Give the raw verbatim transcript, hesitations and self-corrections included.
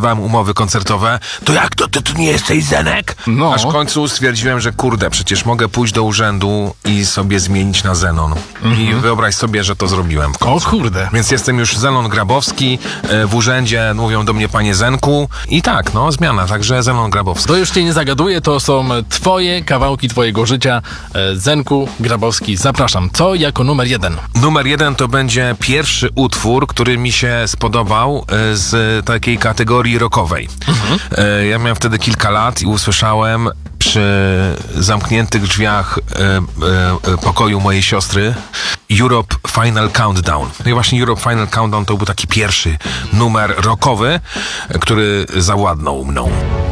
podpisywałem umowy koncertowe, to jak to, ty, ty nie jesteś Zenek? No. Aż w końcu stwierdziłem, że kurde, przecież mogę pójść do urzędu i sobie zmienić na Zenon. Mhm. I wyobraź sobie, że to zrobiłem w końcu. O kurde. Więc jestem już Zenon Grabowski, e, w urzędzie mówią do mnie panie Zenku i tak, no zmiana, także Zenon Grabowski. To już cię nie zagaduję, to są twoje kawałki twojego życia. E, Zenku Grabowski, zapraszam. Co jako numer jeden? Numer jeden to będzie pierwszy utwór, który mi się spodobał e, z takiej kategorii rockowej. Mhm. E, ja miałem wtedy kilka lat i usłyszałem przy zamkniętych drzwiach e, e, pokoju mojej siostry Europe Final Countdown. No i właśnie Europe Final Countdown to był taki pierwszy numer rockowy, który zawładnął mną.